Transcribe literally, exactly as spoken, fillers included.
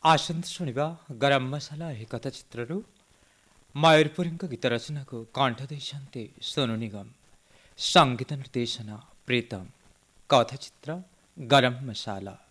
आसंत शुणिबा गरम मसाला ଏହି କଥାଚିତ୍ରରୁ ମୟୂରପୁରୀଙ୍କ ଗୀତ ରଚନାକୁ କଣ୍ଠ ଦେଇଛନ୍ତି ସୋନୁ ନିଗମ। ସଙ୍ଗୀତ ନିର୍ଦ୍ଦେଶନା ପ୍ରୀତମ। କଥାଚିତ୍ର ଗରମ ମସାଲା।